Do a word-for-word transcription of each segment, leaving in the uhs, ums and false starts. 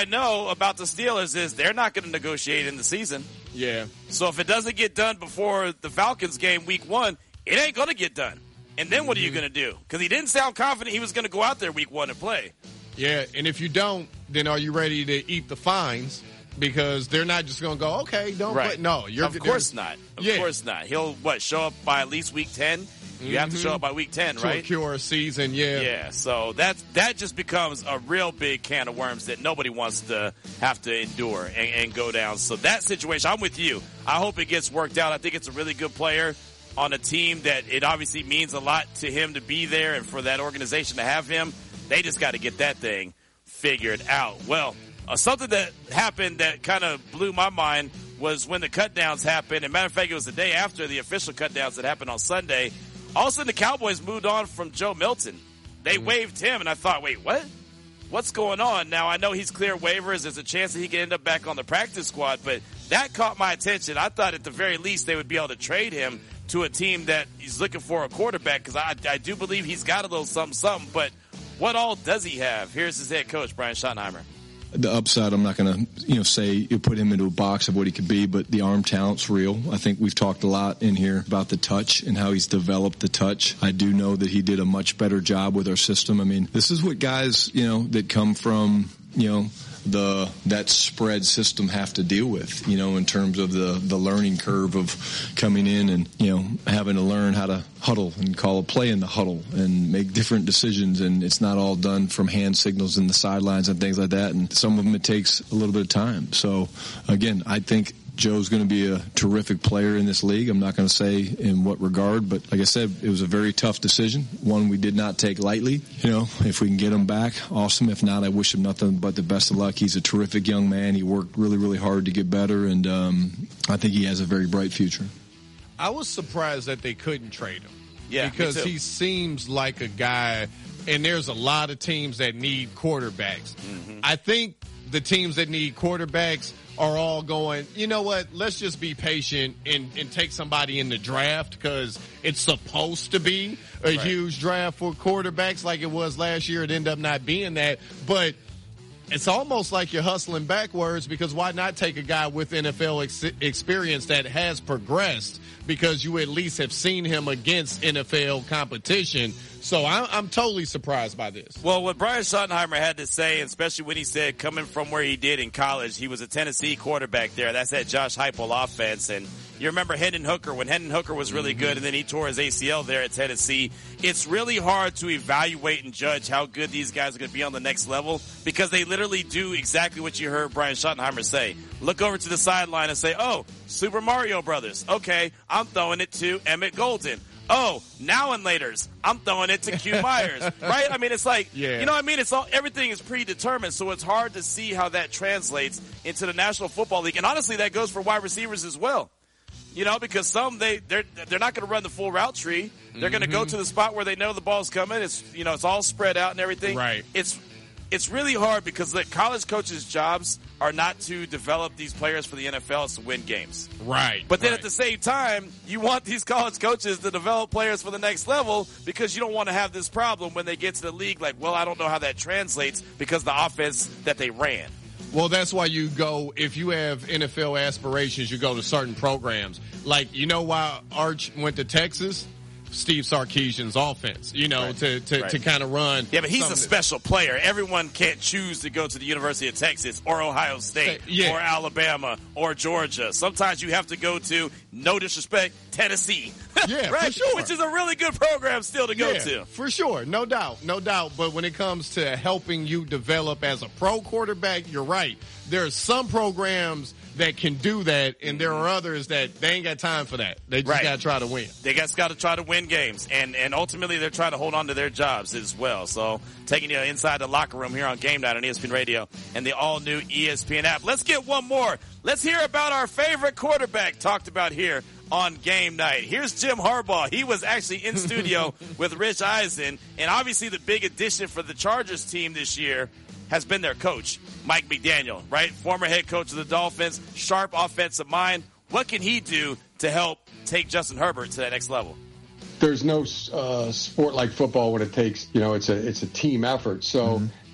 I know about the Steelers is they're not going to negotiate in the season. Yeah. So if it doesn't get done before the Falcons game week one, it ain't going to get done. And then what are you going to do? Because he didn't sound confident he was going to go out there week one and play. Yeah, and if you don't, then are you ready to eat the fines? Because they're not just going to go, okay, don't right. play. No, you're of course not. Of yeah. course not. He'll what show up by at least week ten. You mm-hmm. have to show up by week ten, to right? To cure a season, yeah. Yeah. So that that just becomes a real big can of worms that nobody wants to have to endure and, and go down. So that situation, I'm with you. I hope it gets worked out. I think it's a really good player on a team that it obviously means a lot to him to be there and for that organization to have him. They just got to get that thing figured out. Well. Uh, something that happened that kind of blew my mind was when the cutdowns happened. And matter of fact, it was the day after the official cutdowns that happened on Sunday. All of a sudden, the Cowboys moved on from Joe Milton. They mm-hmm. waived him, and I thought, wait, what? What's going on? Now, I know he's cleared waivers. There's a chance that he could end up back on the practice squad, but that caught my attention. I thought at the very least they would be able to trade him to a team that he's looking for a quarterback because I, I do believe he's got a little something, something. But what all does he have? Here's his head coach, Brian Schottenheimer. The upside, I'm not going to, you know, say you put him into a box of what he could be, but the arm talent's real. I think we've talked a lot in here about the touch and how he's developed the touch. I do know that he did a much better job with our system. I mean, this is what guys, you know, that come from, you know, the that spread system have to deal with, you know, in terms of the, the learning curve of coming in and, you know, having to learn how to huddle and call a play in the huddle and make different decisions. And it's not all done from hand signals in the sidelines and things like that. And some of them it takes a little bit of time. So, again, I think Joe's going to be a terrific player in this league. I'm not going to say in what regard, but like I said, it was a very tough decision, one we did not take lightly. You know, if we can get him back, awesome. If not, I wish him nothing but the best of luck. He's a terrific young man. He worked really, really hard to get better, and um, I think he has a very bright future. I was surprised that they couldn't trade him. Yeah, because he seems like a guy, and there's a lot of teams that need quarterbacks. Mm-hmm. I think the teams that need quarterbacks are all going, you know what, let's just be patient and, and take somebody in the draft because it's supposed to be a right. huge draft for quarterbacks like it was last year. It ended up not being that. But it's almost like you're hustling backwards because why not take a guy with N F L ex- experience that has progressed because you at least have seen him against N F L competition. So I'm, I'm totally surprised by this. Well, what Brian Schottenheimer had to say, especially when he said coming from where he did in college, he was a Tennessee quarterback there. That's that Josh Heupel offense. And you remember Hendon Hooker, when Hendon Hooker was really good and then he tore his A C L there at Tennessee. It's really hard to evaluate and judge how good these guys are going to be on the next level because they literally do exactly what you heard Brian Schottenheimer say. Look over to the sideline and say, oh, Super Mario Brothers. Okay, I'm throwing it to Emmett Golden. Oh, now and laters, I'm throwing it to Q Myers, right? I mean, it's like, yeah. you know what I mean? It's all, everything is predetermined, so it's hard to see how that translates into the National Football League. And honestly, that goes for wide receivers as well. You know, because some, they, they're, they're not going to run the full route tree. They're mm-hmm. going to go to the spot where they know the ball's coming. It's, you know, it's all spread out and everything. Right. It's, it's really hard because the college coaches' jobs are not to develop these players for the N F L, it's to win games. Right. But then right. at the same time, you want these college coaches to develop players for the next level because you don't want to have this problem when they get to the league like, well, I don't know how that translates because the offense that they ran. Well, that's why you go, if you have N F L aspirations, you go to certain programs. Like, you know why Arch went to Texas? Steve Sarkisian's offense, you know, right. to, to, right. to kind of run. Yeah, but he's a special player. Everyone can't choose to go to the University of Texas or Ohio State yeah. or Alabama or Georgia. Sometimes you have to go to, no disrespect, Tennessee. Yeah, right? for sure. Which is a really good program still to go yeah, to. For sure. No doubt. No doubt. But when it comes to helping you develop as a pro quarterback, you're right. There are some programs that can do that, and there are others that they ain't got time for that. They just right. got to try to win. They just got to try to win games, and and ultimately they're trying to hold on to their jobs as well. So taking you inside the locker room here on Game Night on E S P N Radio and the all-new E S P N app. Let's get one more. Let's hear about our favorite quarterback talked about here on Game Night. Here's Jim Harbaugh. He was actually in studio with Rich Eisen, and obviously the big addition for the Chargers team this year has been their coach, Mike McDaniel, right? Former head coach of the Dolphins, sharp offensive mind. What can he do to help take Justin Herbert to that next level? There's no uh, sport like football when it takes, you know, it's a it's a team effort. So mm-hmm.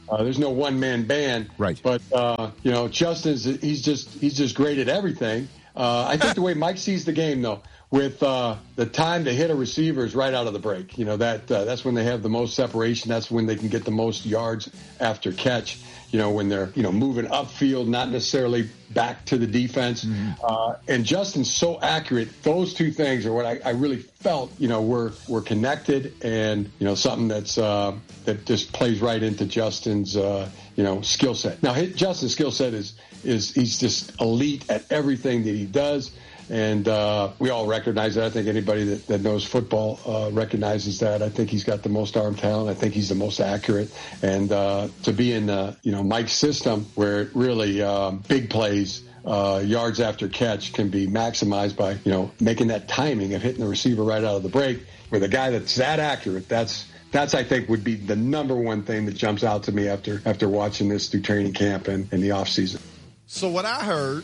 Uh, there's no one man band. Right. But, uh, you know, Justin's, he's just, he's just great at everything. Uh, I think the way Mike sees the game, though, with uh, the time to hit a receiver is right out of the break. You know, that uh, that's when they have the most separation. That's when they can get the most yards after catch. You know, when they're, you know, moving upfield, not necessarily back to the defense. Mm-hmm. Uh, and Justin's so accurate. Those two things are what I, I really felt, you know, were, were connected, and, you know, something that's, uh, that just plays right into Justin's, uh, you know, skill set. Now, his, Justin's skill set is, is he's just elite at everything that he does. And uh, we all recognize that. I think anybody that, that knows football uh, recognizes that. I think he's got the most arm talent. I think he's the most accurate. And uh, to be in, uh, you know, Mike's system where it really um, big plays, uh, yards after catch can be maximized by, you know, making that timing of hitting the receiver right out of the break. With a guy that's that accurate, that's that's I think would be the number one thing that jumps out to me after after watching this through training camp and, and the off season. So what I heard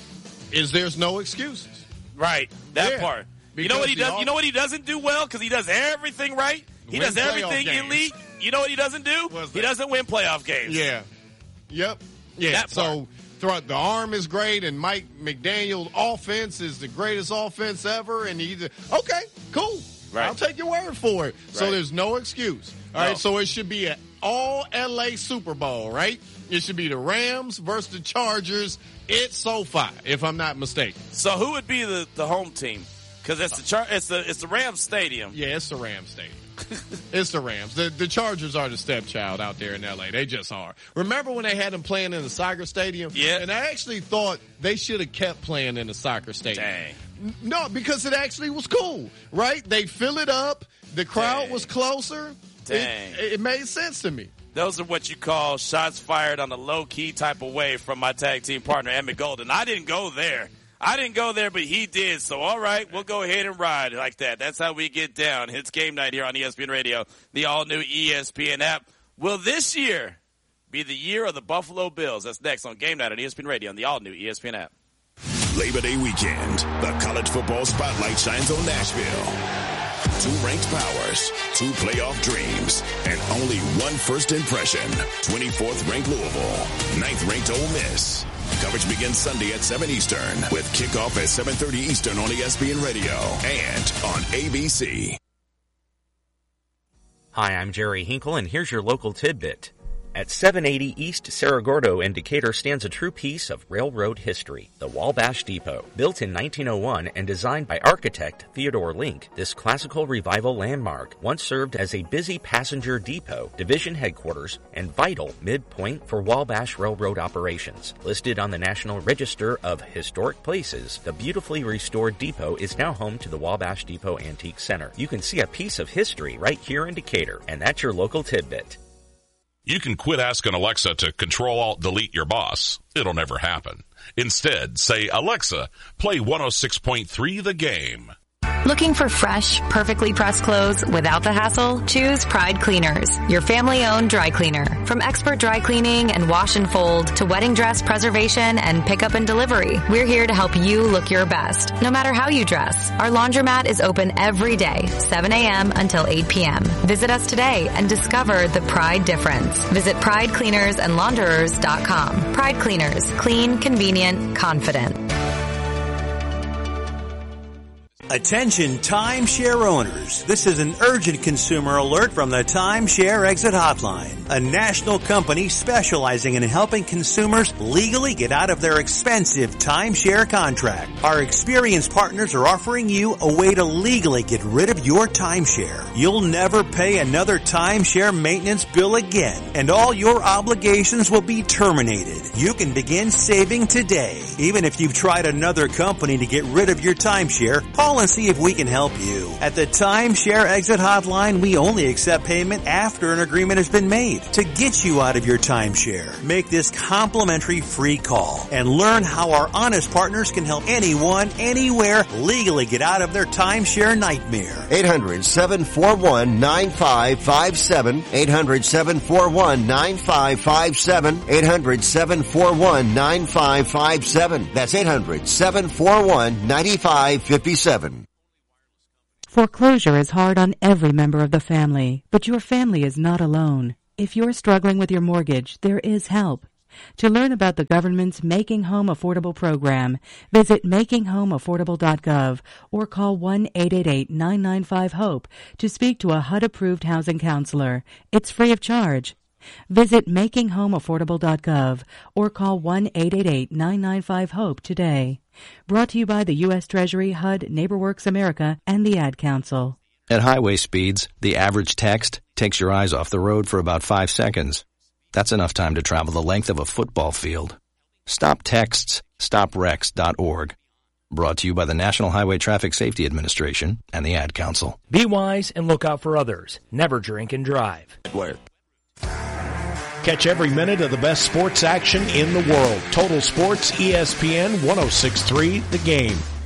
is there's no excuses. Right, that yeah, part. You know what he does? All- you know what he doesn't do well? Because he does everything right. He Win does everything playoff elite. You know what he doesn't do? What's He that? doesn't win playoff games. Yeah. Yep. Yeah. That So throw, the arm is great, and Mike McDaniel's offense is the greatest offense ever. And he, okay, cool. Right. I'll take your word for it. So Right. there's no excuse. All No. right. So it should be an all L A Super Bowl, right? It should be the Rams versus the Chargers at SoFi, if I'm not mistaken. So who would be the, the home team? Because it's the Char- it's the it's the Rams Stadium. Yeah, it's the Rams Stadium. It's the Rams. The, the Chargers are the stepchild out there in L A. They just are. Remember when they had them playing in the soccer stadium? Yeah. And I actually thought they should have kept playing in the soccer stadium. Dang. N- No, because it actually was cool, right? They fill it up. The crowd Dang. was closer. Dang. It, it made sense to me. Those are what you call shots fired on a low-key type of way from my tag team partner, Emmett Golden. I didn't go there. I didn't go there, but he did. So, all right, we'll go ahead and ride like that. That's how we get down. It's game night here on E S P N Radio, the all-new E S P N app. Will this year be the year of the Buffalo Bills? That's next on Game Night on E S P N Radio and the all-new E S P N app. Labor Day weekend, the college football spotlight shines on Nashville. Two ranked powers, two playoff dreams, and only one first impression. twenty-fourth ranked Louisville, ninth ranked Ole Miss. Coverage begins Sunday at seven Eastern with kickoff at seven thirty Eastern on E S P N Radio and on A B C. Hi, I'm Jerry Hinkle, and here's your local tidbit. At seven eighty East Cerro Gordo in Decatur stands a true piece of railroad history, the Wabash Depot. Built in nineteen oh one and designed by architect Theodore Link, this classical revival landmark once served as a busy passenger depot, division headquarters, and vital midpoint for Wabash Railroad operations. Listed on the National Register of Historic Places, the beautifully restored depot is now home to the Wabash Depot Antique Center. You can see a piece of history right here in Decatur, and that's your local tidbit. You can quit asking Alexa to Control-Alt-Delete your boss. It'll never happen. Instead, say, Alexa, play one oh six point three The Game. Looking for fresh, perfectly pressed clothes without the hassle? Choose Pride Cleaners, your family-owned dry cleaner. From expert dry cleaning and wash and fold to wedding dress preservation and pickup and delivery, we're here to help you look your best, no matter how you dress. Our laundromat is open every day, seven a.m. until eight p.m. Visit us today and discover the Pride difference. Visit pride cleaners and launderers dot com. Pride Cleaners, clean, convenient, confident. Attention timeshare owners. This is an urgent consumer alert from the Timeshare Exit Hotline, a national company specializing in helping consumers legally get out of their expensive timeshare contract. Our experienced partners are offering you a way to legally get rid of your timeshare. You'll never pay another timeshare maintenance bill again, and all your obligations will be terminated. You can begin saving today. Even if you've tried another company to get rid of your timeshare, call and see if we can help you. At the Timeshare Exit Hotline, we only accept payment after an agreement has been made to get you out of your timeshare. Make this complimentary free call and learn how our honest partners can help anyone, anywhere, legally get out of their timeshare nightmare. eight hundred, seven four one, nine five five seven. eight hundred, seven four one, nine five five seven. eight hundred, seven four one, nine five five seven. That's eight hundred, seven four one, nine five five seven. Foreclosure is hard on every member of the family, but your family is not alone. If you're struggling with your mortgage, there is help. To learn about the government's Making Home Affordable program, visit making home affordable dot gov or call one eight eight eight, nine nine five, HOPE to speak to a H U D-approved housing counselor. It's free of charge. Visit making home affordable dot gov or call one eight eight eight, nine nine five, HOPE today. Brought to you by the U S Treasury, H U D, NeighborWorks America, and the Ad Council. At highway speeds, the average text takes your eyes off the road for about five seconds. That's enough time to travel the length of a football field. Stop texts, stop wrecks dot org. Brought to you by the National Highway Traffic Safety Administration and the Ad Council. Be wise and look out for others. Never drink and drive. Catch every minute of the best sports action in the world. Total Sports, E S P N, one oh six point three, The Game.